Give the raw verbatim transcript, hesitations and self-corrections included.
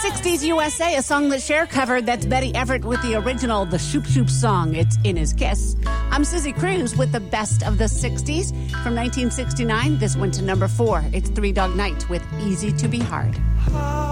sixties U S A, a song that Cher covered. That's Betty Everett with the original, the Shoop Shoop song. It's In His Kiss. I'm Susie Cruz with the best of the sixties. From nineteen sixty-nine, this went to number four. It's Three Dog Night with Easy to Be Hard.